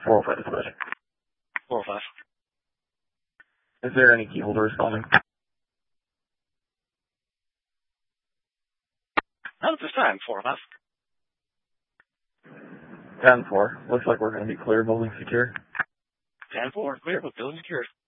405 dispatch. 405. Is there any key holder responding? Not at this time, 405. 10-4. Looks like we're going to be clear, building secure. 10-4, clear, but building secured.